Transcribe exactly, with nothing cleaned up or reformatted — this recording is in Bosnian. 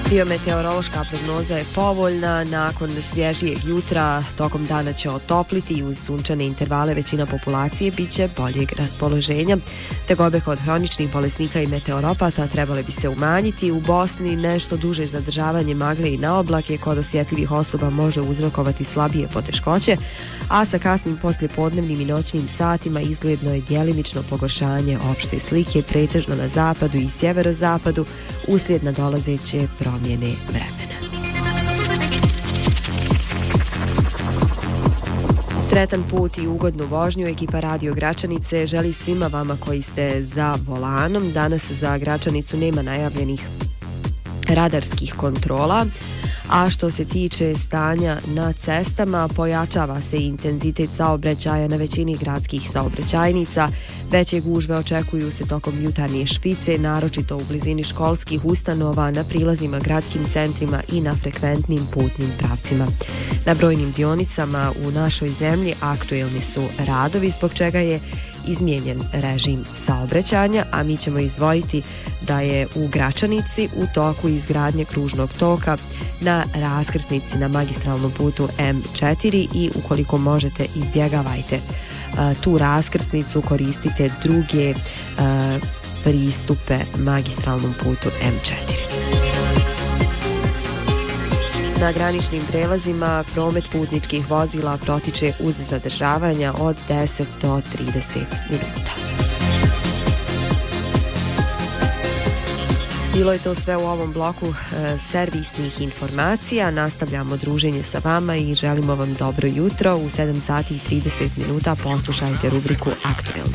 Biometeorološka prognoza je povoljna, nakon svježijeg jutra tokom dana će otopliti i uz sunčane intervale većina populacije bit će boljeg raspoloženja. Tegobe kod hroničnih bolesnika i meteoropata trebale bi se umanjiti. U Bosni nešto duže zadržavanje magle i na oblake kod osjetljivih osoba može uzrokovati slabije poteškoće, a sa kasnim poslijepodnevnim i noćnim satima izgledno je djelimično pogoršanje opšte slike, pretežno na zapadu i sjeverozapadu uslijed nadolazeće promjene vremena. Sretan put i ugodnu vožnju ekipa Radio Gračanice želi svima vama koji ste za volanom. Danas za Gračanicu nema najavljenih radarskih kontrola, a što se tiče stanja na cestama, pojačava se intenzitet saobraćaja na većini gradskih saobraćajnica. Veće gužve očekuju se tokom jutarnje špice, naročito u blizini školskih ustanova, na prilazima gradskim centrima i na frekventnim putnim pravcima. Na brojnim dionicama u našoj zemlji aktuelni su radovi, zbog čega je izmijenjen režim saobraćanja, a mi ćemo izdvojiti da je u Gračanici u toku izgradnje kružnog toka na raskrsnici na magistralnom putu M četiri i ukoliko možete izbjegavajte uh, tu raskrsnicu, koristite druge uh, pristupe magistralnom putu M četiri. Na graničnim prelazima promet putničkih vozila protiče uz zadržavanja od deset do trideset minuta. Bilo je to sve u ovom bloku e, servisnih informacija. Nastavljamo druženje sa vama i želimo vam dobro jutro. U sedam sati i trideset minuta poslušajte rubriku Aktuelno.